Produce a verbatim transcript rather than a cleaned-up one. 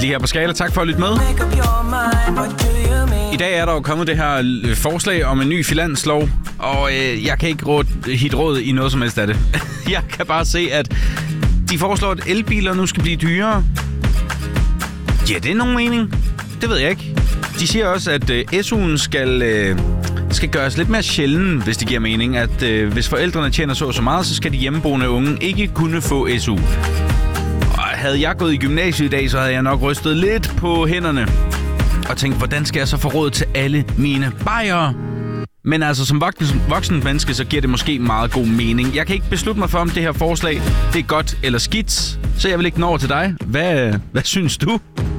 lige her på Skala. Tak for at lytte med. I dag er der jo kommet det her forslag om en ny finanslov, og øh, jeg kan ikke råd, hit råd i noget som helst af det. Jeg kan bare se, at de foreslår, at elbiler nu skal blive dyrere. Ja, det er nogen mening. Det ved jeg ikke. De siger også, at øh, S U'en skal, øh, skal gøres lidt mere sjælden, hvis det giver mening. At øh, hvis forældrene tjener så så meget, så skal de hjemmeboende unge ikke kunne få S U. Og havde jeg gået i gymnasiet i dag, så havde jeg nok rystet lidt på hænderne og tænkt, hvordan skal jeg så få råd til alle mine bajere? Men altså, som voksen, voksen menneske, så giver det måske meget god mening. Jeg kan ikke beslutte mig for, om det her forslag det er godt eller skidt, så jeg vil ikke nå over til dig. Hvad, hvad synes du?